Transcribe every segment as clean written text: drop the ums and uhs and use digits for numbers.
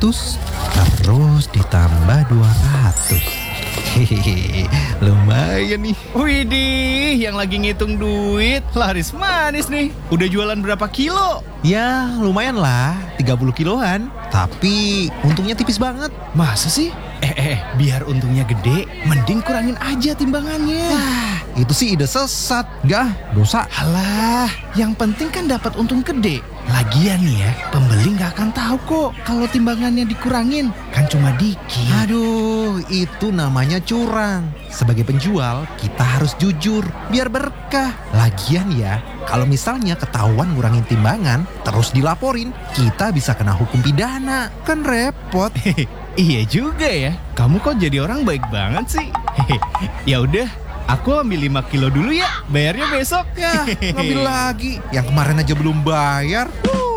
100, terus ditambah 200. Hehehe, lumayan nih. Widih, yang lagi ngitung duit laris manis nih. Udah jualan berapa kilo? Ya lumayan lah, 30 kiloan. Tapi untungnya tipis banget. Masa sih? Biar untungnya gede, mending kurangin aja timbangannya. Itu sih ide sesat. Gak, dosa. Alah, yang penting kan dapat untung gede. Lagian nih ya, pembeli nggak akan tahu kok kalau timbangannya dikurangin. Kan cuma dikit. Aduh, itu namanya curang. Sebagai penjual, kita harus jujur, biar berkah. Lagian ya, kalau misalnya ketahuan ngurangin timbangan, terus dilaporin, kita bisa kena hukum pidana. Kan repot. Iya juga ya, kamu kok jadi orang baik banget sih. Ya udah, aku ambil 5 kilo dulu ya, bayarnya besok. Ya, ngambil lagi. Yang kemarin aja belum bayar.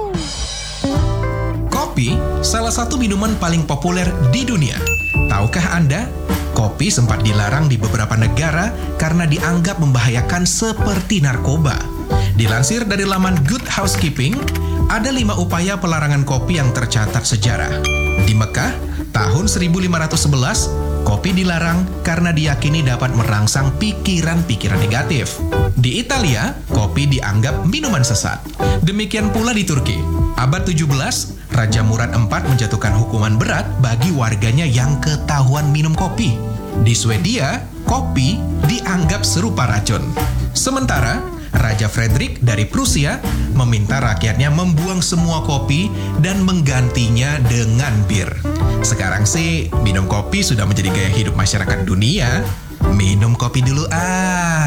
Kopi, salah satu minuman paling populer di dunia. Tahukah Anda, kopi sempat dilarang di beberapa negara karena dianggap membahayakan seperti narkoba. Dilansir dari laman Good Housekeeping, ada 5 upaya pelarangan kopi yang tercatat sejarah. Di Mekah, tahun 1511, kopi dilarang karena diyakini dapat merangsang pikiran-pikiran negatif. Di Italia, kopi dianggap minuman sesat. Demikian pula di Turki. Abad 17, Raja Murad IV menjatuhkan hukuman berat bagi warganya yang ketahuan minum kopi. Di Swedia, kopi dianggap serupa racun. Sementara, Raja Frederick dari Prusia meminta rakyatnya membuang semua kopi dan menggantinya dengan bir. Sekarang sih, minum kopi sudah menjadi gaya hidup masyarakat dunia. Minum kopi dulu